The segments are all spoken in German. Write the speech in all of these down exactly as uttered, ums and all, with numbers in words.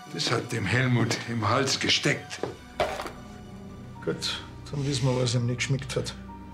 Das hat dem Helmut im Hals gesteckt. Gut, dann wissen wir, was ihm nicht geschmeckt hat.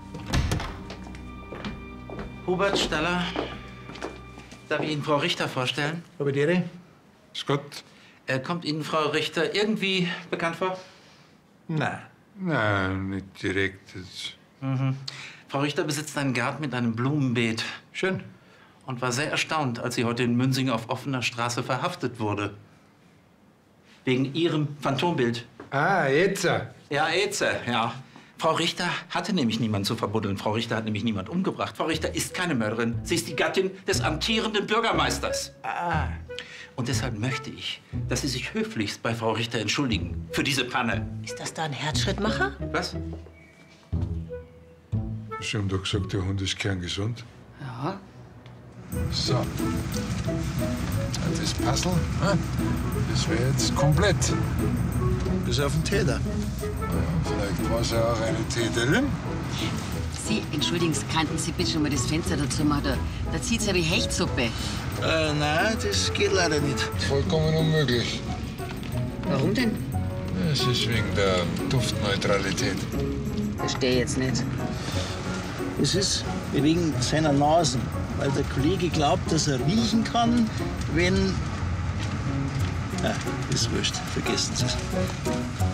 Hubert Staller, darf ich Ihnen Frau Richter vorstellen? Habe ich die Ehre? Scott? Äh, kommt Ihnen Frau Richter irgendwie bekannt vor? Nein. Nein, nicht direkt. Das Mhm. Frau Richter besitzt einen Garten mit einem Blumenbeet. Schön. Und war sehr erstaunt, als sie heute in Münsing auf offener Straße verhaftet wurde. Wegen Ihrem Phantombild. Ah, jetzt. Ja, Eze, ja. Frau Richter hatte nämlich niemanden zu verbuddeln. Frau Richter hat nämlich niemand umgebracht. Frau Richter ist keine Mörderin. Sie ist die Gattin des amtierenden Bürgermeisters. Ah. Und deshalb möchte ich, dass Sie sich höflichst bei Frau Richter entschuldigen für diese Panne. Ist das da ein Herzschrittmacher? Was? Sie haben doch gesagt, der Hund ist kerngesund. Ja. So. Das Puzzle, das wäre jetzt komplett. Bis auf den Täter. Vielleicht war es ja auch eine Täterin. Sie, entschuldigen Sie, könnten Sie bitte schon mal das Fenster dazu machen? Da, da zieht's ja wie Hechtsuppe. Äh, nein, das geht leider nicht. Vollkommen unmöglich. Warum denn? Es ist wegen der Duftneutralität. Verstehe jetzt nicht. Es ist wegen seiner Nasen. Weil der Kollege glaubt, dass er riechen kann, wenn... Ah, ist wurscht. Vergessen Sie es.